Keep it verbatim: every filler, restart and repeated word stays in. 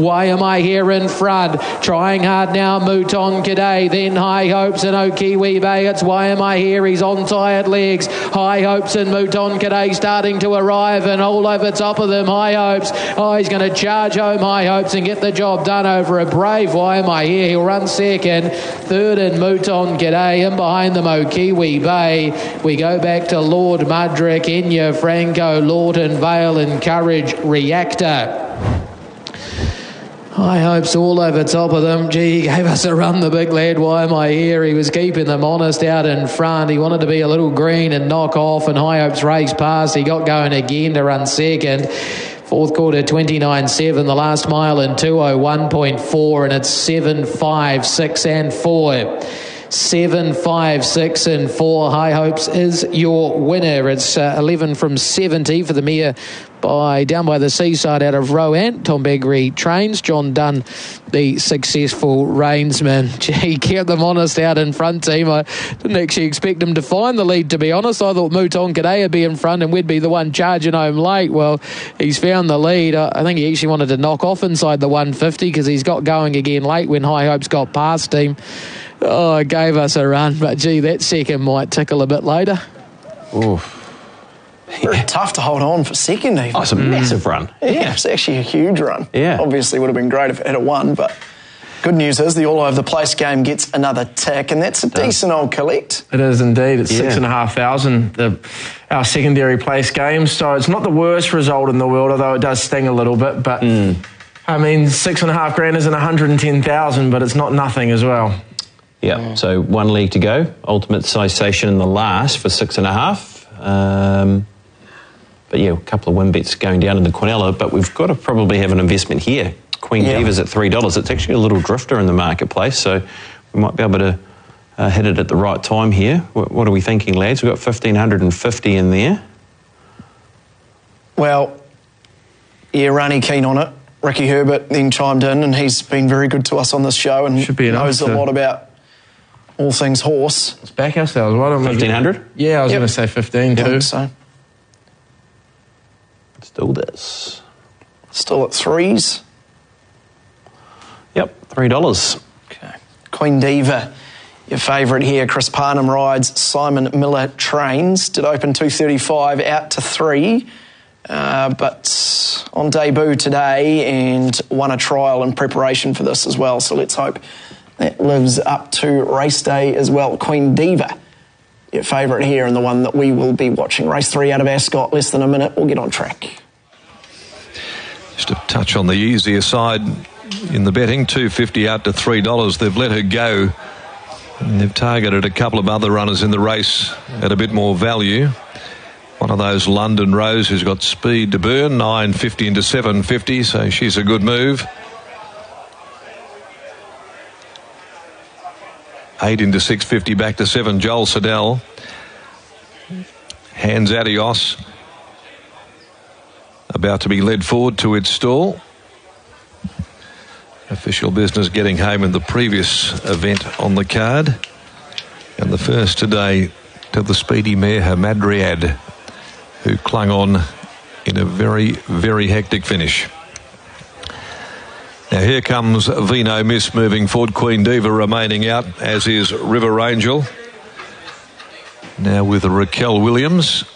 Why Am I Here in front? Trying hard now, Mouton Cadet, then High Hopes and Okiwi Bay. It's Why Am I Here? He's on tired legs. High Hopes and Mouton Cadet starting to arrive, and all over top of them, High Hopes. Oh, he's going to charge home High Hopes and get the job done over a brave Why Am I Here. He'll run second. Third in Mouton Cadet, and behind them Okiwi Bay. We go back to Lord Mudrick, Enya Franco, Lawton Vale and Courage Reactor. High Hopes all over top of them. Gee, he gave us a run, the big lad. Why Am I Here? He was keeping them honest out in front. He wanted to be a little green and knock off, and High Hopes raced past. He got going again to run second. Fourth quarter, twenty-nine seven. The last mile in two oh one point four, and it's seven five six and four. seven five six and four. High Hopes is your winner. It's uh, eleven from seventy for the mare by down by the seaside out of Rowan. Tom Begry trains. John Dunn, the successful reinsman. Gee, kept them honest out in front, team. I didn't actually expect him to find the lead, to be honest. I thought Mouton Cadet would be in front and we'd be the one charging home late. Well, he's found the lead. I think he actually wanted to knock off inside the one fifty because he's got going again late when High Hopes got past him. Oh, it gave us a run, but gee, that second might tickle a bit later. Oof. Very yeah. tough to hold on for second even. Oh, it's a mm. massive run. Yeah, yeah, it's actually a huge run. Yeah. Obviously would have been great if it had won, but good news is the all-over-the-place game gets another tick, and that's a decent old collect. It is indeed. It's yeah. six and a half thousand, the, our secondary place game, so it's not the worst result in the world, although it does sting a little bit, but mm. I mean, six and a half grand isn't one hundred ten thousand, but it's not nothing as well. Yeah, yeah. So one leg to go. Ultimate Citation in the last for six and a half. Um, but yeah, a couple of win bets going down in the Quinella, but we've got to probably have an investment here. Queen yeah. Diva's at three dollars. It's actually a little drifter in the marketplace, so we might be able to uh, hit it at the right time here. What, what are we thinking, lads? We've got fifteen fifty in there. Well, yeah, Rani keen on it. Ricky Herbert then chimed in, and he's been very good to us on this show and Should be knows to... a lot about all things horse. Let's back ourselves. Why don't we fifteen hundred? Yeah, I was yep. going to say fifteen yep, too. So. Let's do this. Still at threes. Yep, three dollars. Okay. Queen Diva, your favourite here. Chris Parnham rides. Simon Miller trains. Did open two thirty-five, out to three. Uh, but on debut today and won a trial in preparation for this as well. So let's hope that lives up to race day as well. Queen Diva, your favourite here, and the one that we will be watching. Race three out of Ascot, less than a minute. We'll get on track. Just a touch on the easier side in the betting. two fifty out to three dollars. They've let her go. And they've targeted a couple of other runners in the race at a bit more value. One of those, London Rose, who's got speed to burn, nine fifty into seven fifty, so she's a good move. Eight into six fifty, back to seven, Joel Siddell. Hands Adios, about to be led forward to its stall. Official business getting home in the previous event on the card. And the first today to the speedy mare, Hamadryad, who clung on in a very, very hectic finish. Now here comes Vino Miss moving forward. Queen Diva remaining out, as is River Angel. Now with Raquel Williams.